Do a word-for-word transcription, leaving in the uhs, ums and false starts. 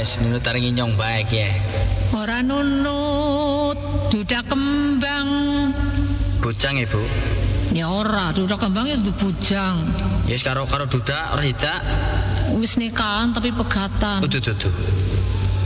wis nunut taringi nyong baik ya. Ora nunut, duda kembang. Bujang ibu. Ya ora, duda kembang itu bujang. Yes karo karo duda ora hidak. Wis nikahan tapi pegatan. Tuh tuh tuh.